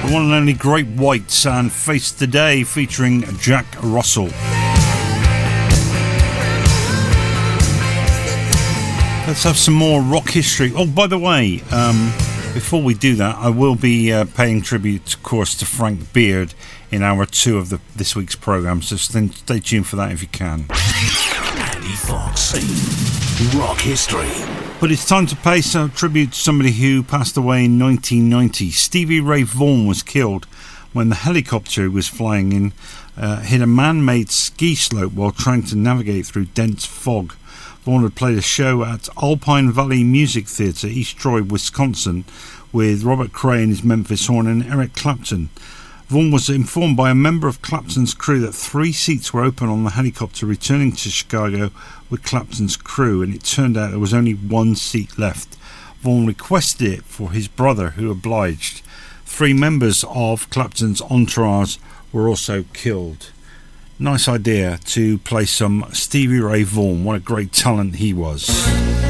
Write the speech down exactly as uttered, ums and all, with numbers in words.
The one and only Great Whites and Face Today featuring Jack Russell. Let's have some more rock history. Oh, by the way, um, before we do that, I will be uh, paying tribute, of course, to Frank Beard in hour two of the, this week's programme, so stay, stay tuned for that if you can. Andy Fox, rock history. But it's time to pay some tribute to somebody who passed away in nineteen ninety. Stevie Ray Vaughan was killed when the helicopter he was flying in uh, hit a man-made ski slope while trying to navigate through dense fog. Vaughan had played a show at Alpine Valley Music Theatre, East Troy, Wisconsin, with Robert Cray and his Memphis Horn and Eric Clapton. Vaughan was informed by a member of Clapton's crew that three seats were open on the helicopter returning to Chicago with Clapton's crew, and it turned out there was only one seat left. Vaughan requested it for his brother, who obliged. Three members of Clapton's entourage were also killed. Nice idea to play some Stevie Ray Vaughan. What a great talent he was.